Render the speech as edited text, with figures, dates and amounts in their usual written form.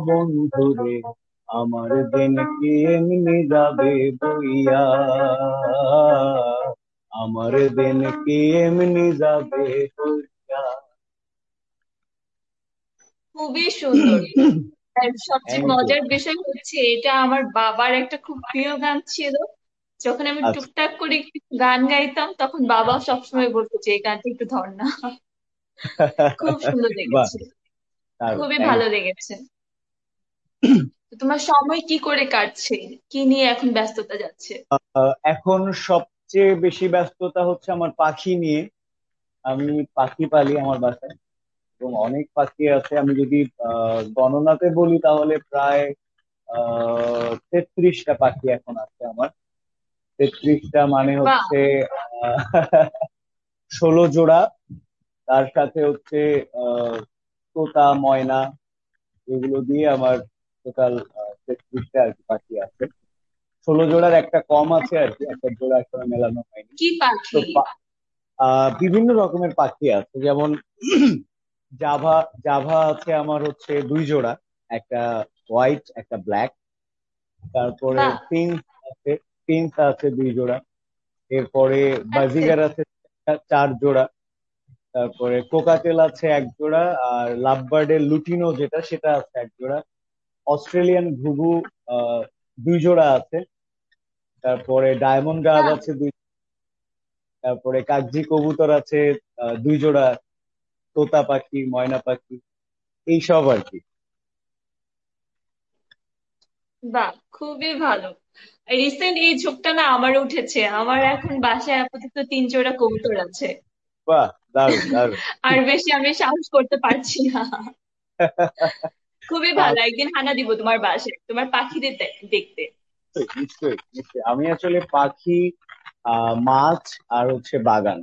বন্ধু রে, আমার দিন কি এমনি যাবে বইয়া, আমার দিন কি এমনি যাবে বইয়া। খুবই সুন্দর। আর সবচেয়ে থ্যাংক ইউ। মজার বিষয় হচ্ছে এটা আমার বাবার একটা খুব প্রিয় গান ছিল। যখন আমি আচ্ছা। টুকটাক করে একটু গান গাইতাম তখন বাবা সবসময় বলতো যে এই গানটা একটু ধর না। খুব সুন্দর বাহ, লেগেছে। দারুণ, খুবই থ্যাংক ভালো ইউ। লেগেছে। তো তোমার সময় কি করে কাটছে? কি নিয়ে এখন ব্যস্ততা যাচ্ছে? এখন সবচেয়ে বেশি ব্যস্ততা হচ্ছে আমার পাখি নিয়ে। আমি পাখি পালি আমার বাসায়, এবং অনেক পাখি আছে। আমি যদি গণনাতে বলি তাহলে প্রায় 33টা পাখি এখন আছে আমার। 33টা মানে বাহ। হচ্ছে আহ, 16 জোড়া। তার সাথে হচ্ছে আহ তোতা, ময়না, এগুলো দিয়ে আমার টোটাল 33টা আর কি পাখি আছে। 16 জোড়ার একটা কম আছে আর কি, একটা জোড়া এখনো মেলানো হয়নি। কি তো পাখি? বিভিন্ন রকমের পাখি আছে, যেমন জাভা। জাভা আছে আমার হচ্ছে 2 জোড়া, একটা হোয়াইট একটা ব্ল্যাক। তারপরে বাহ। পিঙ্ক আছে, পিঙ্ক আছে 2 জোড়া। এরপরে আচ্ছা। বাজিগার আছে 4 জোড়া। তারপরে কোকাটেল আছে 1 জোড়া। আর লাভবার্ডের লুটিনো যেটা, সেটা আছে 1 জোড়া। অস্ট্রেলিয়ান ঘুঘু 2 জোড়া আছে। তারপরে ডায়মন্ড গাব বাহ। আছে 2। তারপরে কাকজি কবুতর আছে 2 জোড়া। তোতা পাখি, ময়না পাখি, এইসব আর কি। বাহ, খুবই ভালো। রিসেন্ট এই ঝোঁকটা না আমার উঠেছে। আমার এখন বাসায় আপাতত 3 জোড়া কবুতর আছে। বাহ, দারুণ দারুণ। আর বেশি আমি সাহস করতে পারছি না। খুবই আহ, ভালো, একদিন হানা দিব তোমার বাসায় তোমার পাখিদের দেখতে। নিশ্চয়ই নিশ্চয়ই নিশ্চয়ই। আমি আসলে পাখি, মাছ আর হচ্ছে বাগান,